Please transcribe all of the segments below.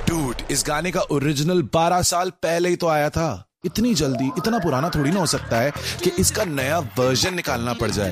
Dude, इस गाने का ओरिजिनल 12 साल पहले ही तो आया था। इतनी जल्दी इतना पुराना थोड़ी ना हो सकता है कि इसका नया वर्जन निकालना पड़ जाए।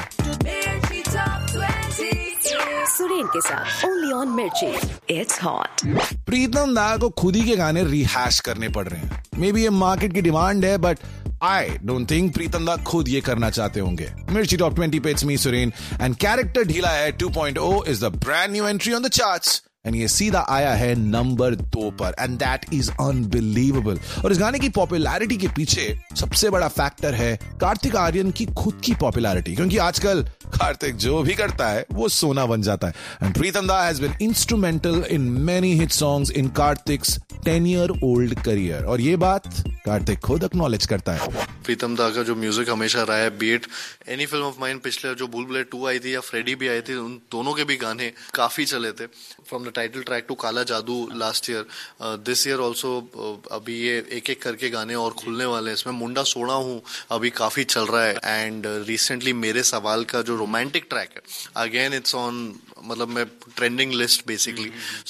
सुरेन के साथ ओनली ऑन मिर्ची, इट्स हॉट। प्रीतम दा को खुद ही के गाने रिहैश करने पड़ रहे हैं। मे बी ये मार्केट की डिमांड है, बट I don't think प्रीतम दा खुद ये करना चाहते होंगे। मिर्ची टॉप 20 पे it's me Suren and character ढीला है 2.0 is the brand new entry on the charts and ये सीधा आया है नंबर 2 पर एंड दैट इज अनबिलीवेबल। और इस गाने की पॉपुलैरिटी के पीछे सबसे बड़ा फैक्टर है कार्तिक आर्यन की खुद की पॉपुलैरिटी, क्योंकि आजकल कार्तिक जो भी करता है वो सोना बन जाता है। एंड प्रीतम दा has been instrumental in many hit songs in Kartik's 10-year-old career, और ये बात कार्तिक खुद एक्नॉलेज करता है। प्रीतम दा का जो म्यूजिक हमेशा रहा है, beat any film of mine, पिछले जो भूल भुलैया 2 आई थी या फ्रेडी भी आई थी, उन दोनों के भी गाने काफी चले थे। From the title track to काला जादू last year, this year also अभी ये एक एक करके गाने और खुलने वाले हैं। इसमें मुंडा सोना हूँ अभी काफी चल रहा है एंड रिसेंटली मेरे सवाल का जो रोमांटिक ट्रैक है, अगेन इट्स ऑन, मतलब मैं trending list basically.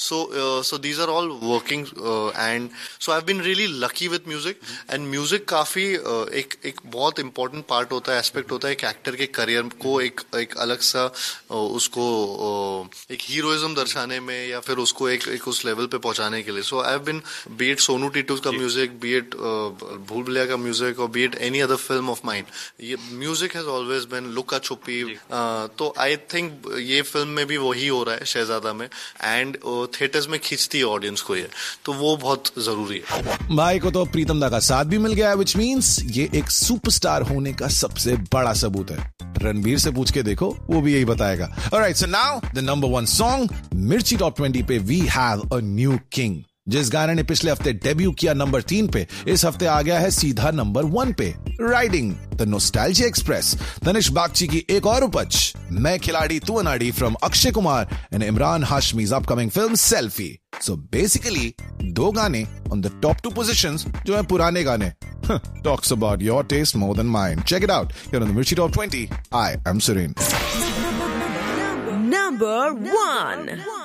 So these are all working and so I have been really lucky with music and music काफी एक बहुत इंपॉर्टेंट पार्ट होता है, एस्पेक्ट होता है एक एक्टर के करियर को एक अलग सा उसको एक हीरोइज्म दर्शाने में या फिर उसको एक उस लेवल पे पहुंचाने के लिए। सो I have been, B it Sonu Titu का म्यूजिक, बी इट भूल भुलैया का म्यूजिक, और B it any other film of mine, ये म्यूजिक हैज ऑलवेज बीन लुका छुपी। तो आई थिंक ये फिल्म में भी वही हो रहा है शहजादा में, एंड थिएटर्स में खींचती है ऑडियंस को ये, तो वो बहुत जरूरी है। भाई को तो प्रीतम दा का साथ भी मिल गया है, व्हिच मींस ये एक सुपरस्टार होने का सबसे बड़ा सबूत है। रणबीर से पूछ के देखो, वो भी यही बताएगा। Alright, so now the number 1 song मिर्ची टॉप 20 पे we have a new king. जिस गाने ने पिछले हफ्ते डेब्यू किया नंबर 3 पे, इस हफ्ते आ गया है सीधा नंबर 1 पे। Riding the nostalgia express, Tanish Bagchi की एक और उपज, मैं खिलाड़ी तू अनाड़ी from Akshay Kumar and Imran हाशमीज upcoming film selfie. So basically 2 गाने ऑन द टॉप 2 पोजीशंस जो है पुराने गाने। Talks about your taste more than mine. Check it out. Here on the Mirchi Top 20. I am Suren. Number 1.